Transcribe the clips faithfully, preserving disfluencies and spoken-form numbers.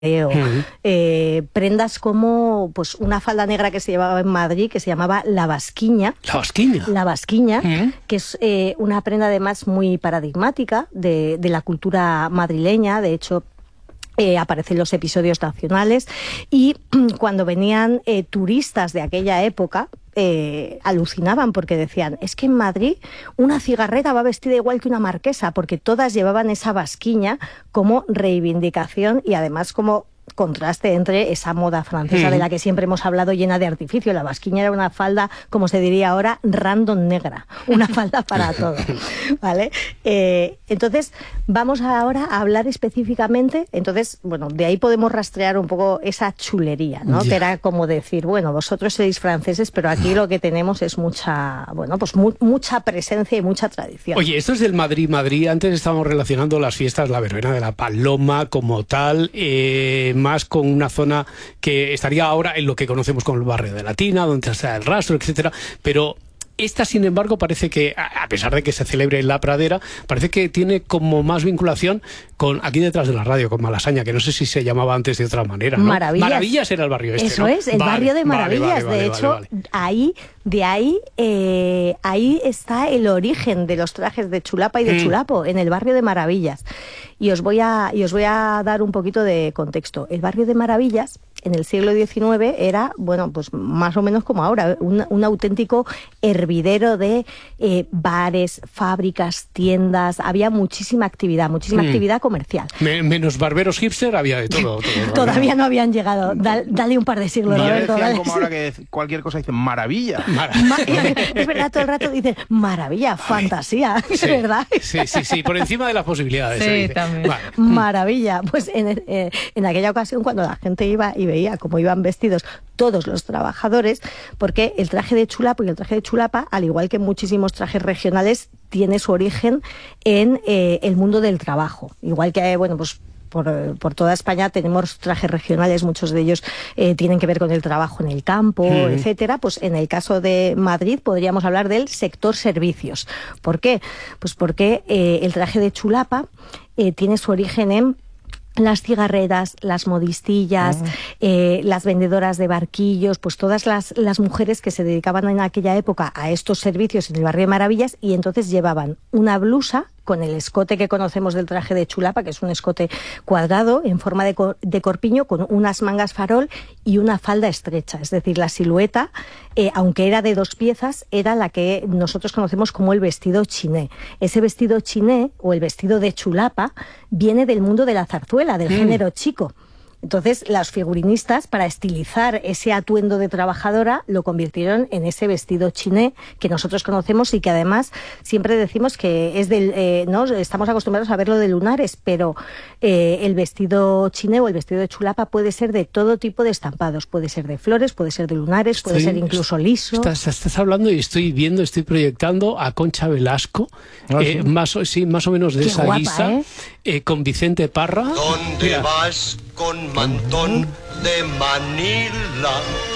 Uh-huh. Eh, prendas como pues una falda negra que se llevaba en Madrid que se llamaba la basquiña. La basquiña. La basquiña, Uh-huh. que es eh, una prenda además muy paradigmática de, de la cultura madrileña. De hecho, Eh, aparecen los episodios nacionales y cuando venían eh, turistas de aquella época eh, alucinaban porque decían, es que en Madrid una cigarrera va vestida igual que una marquesa, porque todas llevaban esa basquiña como reivindicación y además como contraste entre esa moda francesa mm. de la que siempre hemos hablado, llena de artificio. La basquiña era una falda, como se diría ahora, random negra, una falda para todo, ¿vale? Eh, entonces, vamos ahora a hablar específicamente, entonces, bueno, de ahí podemos rastrear un poco esa chulería, ¿no? Yeah. Que era como decir, bueno, vosotros sois franceses, pero aquí lo que tenemos es mucha, bueno, pues mu mucha presencia y mucha tradición. Oye, esto es del Madrid-Madrid, antes estábamos relacionando las fiestas, la verbena de la Paloma como tal, eh, más con una zona que estaría ahora en lo que conocemos como el barrio de Latina, donde está el Rastro, etcétera, pero esta, sin embargo, parece que, a pesar de que se celebre en La Pradera, parece que tiene como más vinculación con aquí detrás de la radio, con Malasaña, que no sé si se llamaba antes de otra manera, ¿no? Maravillas. Maravillas era el barrio este, Eso ¿no? es, el vale, barrio de Maravillas. Vale, vale, de vale, hecho, vale, vale. ahí, de ahí, eh, ahí está el origen de los trajes de chulapa y de mm. chulapo, en el barrio de Maravillas. Y os voy a, y os voy a dar un poquito de contexto. El barrio de Maravillas, en el siglo diecinueve, era, bueno, pues más o menos como ahora, un, un auténtico hervidero de eh, bares, fábricas, tiendas. Había muchísima actividad, muchísima mm. actividad comercial. Me, menos barberos hipster, había de todo. todo Todavía no habían llegado. Da, dale un par de siglos, no, Roberto. Decían dale. como ahora que cualquier cosa dicen maravilla. Mar Ma es verdad, todo el rato dicen maravilla, fantasía, sí, ¿verdad? Sí, sí, sí, por encima de las posibilidades. Sí, también. Vale. Maravilla. Pues en, eh, en aquella ocasión, cuando la gente iba y veía cómo iban vestidos todos los trabajadores, porque el traje de chulapo y el traje de chulapa, al igual que muchísimos trajes regionales, tiene su origen en eh, el mundo del trabajo. Igual que, bueno, pues Por, por toda España tenemos trajes regionales, muchos de ellos eh, tienen que ver con el trabajo en el campo, mm. etcétera. Pues en el caso de Madrid podríamos hablar del sector servicios. ¿Por qué? Pues porque eh, el traje de chulapa eh, tiene su origen en las cigarreras, las modistillas, oh. eh, las vendedoras de barquillos, pues todas las, las mujeres que se dedicaban en aquella época a estos servicios en el barrio de Maravillas, y entonces llevaban una blusa con el escote que conocemos del traje de chulapa, que es un escote cuadrado en forma de, cor de corpiño, con unas mangas farol y una falda estrecha. Es decir, la silueta, eh, aunque era de dos piezas, era la que nosotros conocemos como el vestido chiné. Ese vestido chiné, o el vestido de chulapa, viene del mundo de la zarzuela, del mm. género chico. Entonces, los figurinistas, para estilizar ese atuendo de trabajadora, lo convirtieron en ese vestido chiné que nosotros conocemos y que además siempre decimos que es del, eh, no estamos acostumbrados a verlo de lunares, pero eh, el vestido chiné o el vestido de chulapa puede ser de todo tipo de estampados, puede ser de flores, puede ser de lunares, estoy, puede ser incluso liso. Estás, estás hablando y estoy viendo, estoy proyectando a Concha Velasco, ¿Ah, eh, sí? más, sí, más o menos de Qué esa guapa, guisa, ¿eh? Eh, con Vicente Parra. ¿Dónde Mira. vas con mantón de Manila?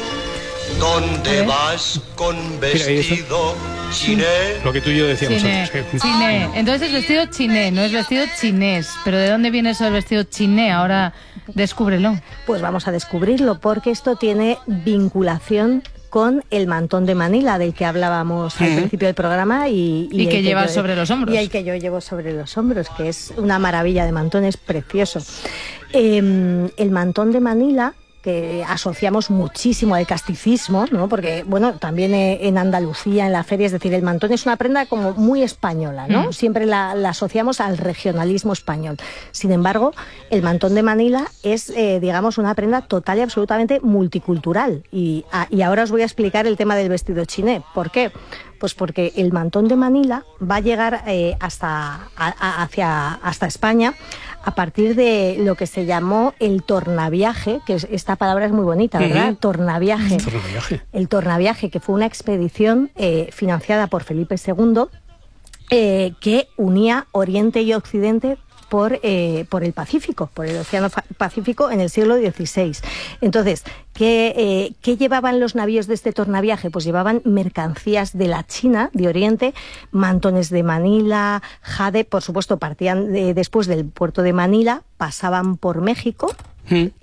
¿Dónde ¿Eh? vas con vestido chiné? Lo que tú y yo decíamos chiné. antes. Chiné. Entonces es vestido chiné, no es vestido chinés. ¿Pero de dónde viene eso del vestido chiné? Ahora descúbrelo. Pues vamos a descubrirlo, porque esto tiene vinculación con el mantón de Manila, del que hablábamos al uh-huh. principio del programa. Y, y, y que llevas yo, sobre los hombros. Y el que yo llevo sobre los hombros, que es una maravilla de mantón, es precioso. Eh, el mantón de Manila, que asociamos muchísimo al casticismo, ¿no? Porque, bueno, también en Andalucía, en la feria, es decir, el mantón es una prenda como muy española, ¿no? Mm. Siempre la, la asociamos al regionalismo español. Sin embargo, el mantón de Manila es, eh, digamos, una prenda total y absolutamente multicultural. Y, a, y ahora os voy a explicar el tema del vestido chiné. ¿Por qué? Pues porque el mantón de Manila va a llegar eh, hasta, a, a, hacia, hasta España a partir de lo que se llamó el tornaviaje, que es, esta palabra es muy bonita, ¿verdad? Uh-huh. Tornaviaje. tornaviaje. El tornaviaje, que fue una expedición eh, financiada por Felipe segundo, eh, que unía Oriente y Occidente por, eh, por el Pacífico, por el Océano Pacífico en el siglo dieciséis. Entonces, ¿qué, eh, ¿qué llevaban los navíos de este tornaviaje? Pues llevaban mercancías de la China, de Oriente, mantones de Manila, jade, por supuesto partían de, después del puerto de Manila, pasaban por México. ¿Mm?